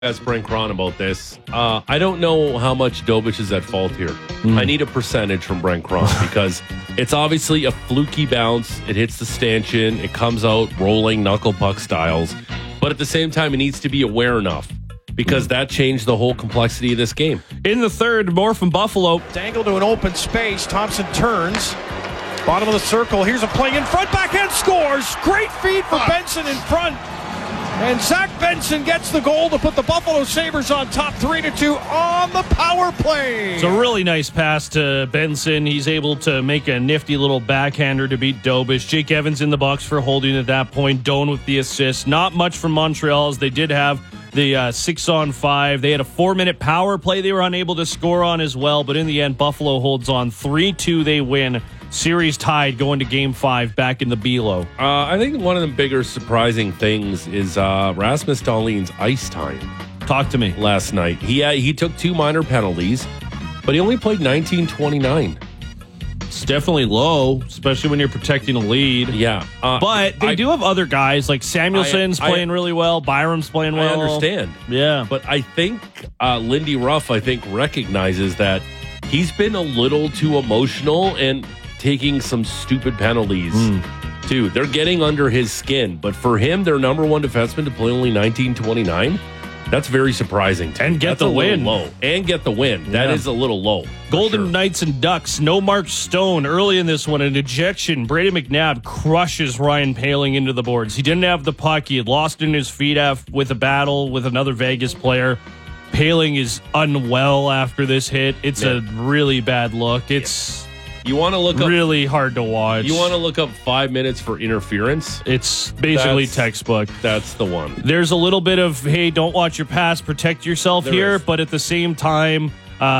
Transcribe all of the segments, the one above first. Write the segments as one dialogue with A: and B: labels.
A: ask Brent Cron about this. I don't know how much Dobich is at fault here. I need a percentage from Brent Cron because it's obviously a fluky bounce. It hits the stanchion. It comes out rolling knuckle puck styles. But at the same time, it needs to be aware enough because that changed the whole complexity of this game.
B: In the third, more from Buffalo.
C: Dangle to an open space. Thompson turns. Bottom of the circle. Here's a play in front. Backhand scores. Great feed for Benson in front. And Zach Benson gets the goal to put the Buffalo Sabres on top 3-2 on the power play.
B: It's a really nice pass to Benson. He's able to make a nifty little backhander to beat Dobich. Jake Evans in the box for holding at that point. Doan with the assist. Not much from Montreal as they did have the 6-on-5. They had a 4-minute power play they were unable to score on as well. But in the end, Buffalo holds on 3-2. They win. Series tied going to Game 5 back in the Belo.
A: I think one of the bigger surprising things is Rasmus Dahlin's ice time.
B: Talk to me.
A: Last night. He took 2 minor penalties, but he only played 19-29.
B: It's definitely low, especially when you're protecting a lead.
A: Yeah.
B: But they do have other guys, like Samuelson's playing really well. Byram's playing well.
A: I understand.
B: Yeah.
A: But I think Lindy Ruff, recognizes that he's been a little too emotional and taking some stupid penalties, too. They're getting under his skin. But for him, their number one defenseman to play only 19-29, that's very surprising.
B: And get the win.
A: Low. And get the win. That is a little low.
B: Golden Knights and Ducks, no Mark Stone. Early in this one, an ejection. Brady McNabb crushes Ryan Poehling into the boards. He didn't have the puck. He had lost in his feet with a battle with another Vegas player. Poehling is unwell after this hit. It's a really bad look. It's...
A: You want to look up
B: really hard to watch.
A: You want to look up 5 minutes for interference?
B: It's basically textbook.
A: That's the one.
B: There's a little bit of, hey, don't watch your pass, protect yourself here, but at the same time,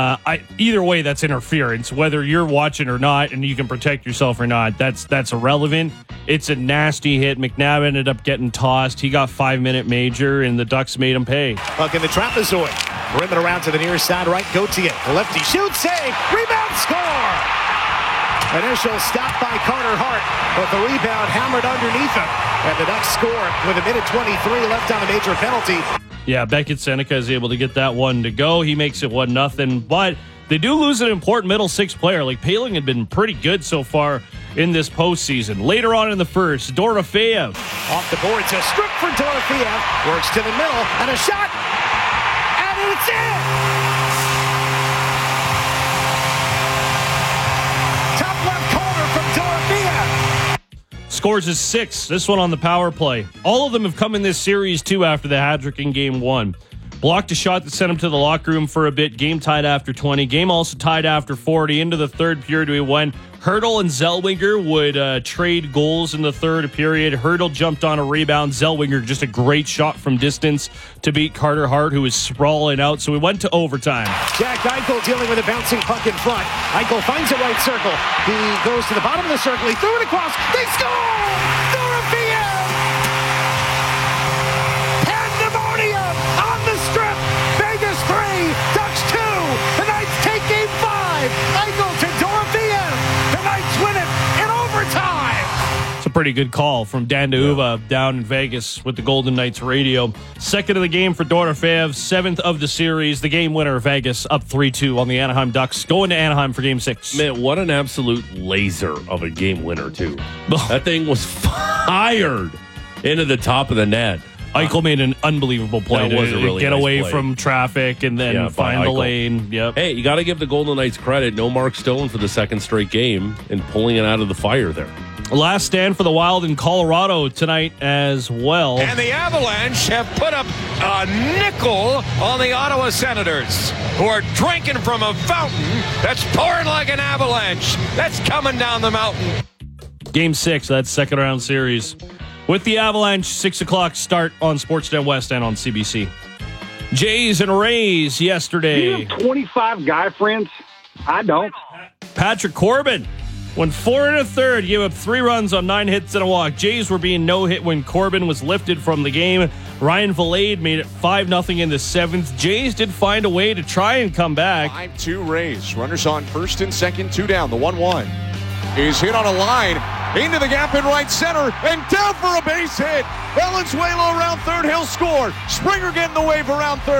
B: either way, that's interference. Whether you're watching or not, and you can protect yourself or not, that's irrelevant. It's a nasty hit. McNabb ended up getting tossed. He got 5-minute major, and the Ducks made him pay.
D: Puck in the trapezoid. Rim it around to the near side right. Gauthier. The lefty shoots, save, rebound, score! Initial stop by Carter Hart, but the rebound hammered underneath him. And the Ducks score with a minute 23 left on the major penalty.
B: Yeah, Beckett Seneca is able to get that one to go. He makes it 1-0, but they do lose an important middle six player. Like, Poehling had been pretty good so far in this postseason. Later on in the first, Dorofeyev.
D: Off the boards, a strip for Dorofeyev. Works to the middle, and a shot, and it's in!
B: Scores his 6th, this one on the power play. All of them have come in this series, too, after the hat-trick in Game 1. Blocked a shot that sent him to the locker room for a bit. Game tied after 20. Game also tied after 40. Into the third period, we went. Hurdle and Zellweger would trade goals in the third period. Hurdle jumped on a rebound. Zellweger just a great shot from distance to beat Carter Hart, who was sprawling out. So we went to overtime.
D: Jack Eichel dealing with a bouncing puck in front. Eichel finds a right circle. He goes to the bottom of the circle. He threw it across. They score! Dorofeyev! Pandemonium on the strip. Vegas 3, Ducks 2. The Knights take Game 5. Eichel to Dorofeyev. The Knights win it in overtime.
B: It's a pretty good call from Dan DeUva down in Vegas with the Golden Knights radio. Second of the game for Dorofeyev, 7th of the series. The game winner, Vegas, up 3-2 on the Anaheim Ducks, going to Anaheim for Game 6.
A: Man, what an absolute laser of a game winner, too. That thing was fired into the top of the net.
B: Eichel made an unbelievable play
A: That was a really
B: get
A: nice
B: away
A: play.
B: from traffic and then find the lane. Yep.
A: Hey, you got to give the Golden Knights credit. No Mark Stone for the second straight game and pulling it out of the fire there.
B: Last stand for the Wild in Colorado tonight as well.
E: And the Avalanche have put up a nickel on the Ottawa Senators, who are drinking from a fountain that's pouring like an avalanche that's coming down the mountain.
B: Game 6, that's second round series. With the Avalanche, 6 o'clock start on Sportsnet West and on CBC. Jays and Rays yesterday.
F: You have 25 guy friends? I don't.
B: Patrick Corbin went 4 1/3, gave up 3 runs on 9 hits and a walk. Jays were being no-hit when Corbin was lifted from the game. Ryan Vilade made it 5-0 in the 7th. Jays did find a way to try and come back.
G: 5-2 Rays. Runners on first and second, 2 down, the 1-1. is hit on a line into the gap in right center and down for a base hit. Valenzuela around third. He'll score. Springer getting the wave around third.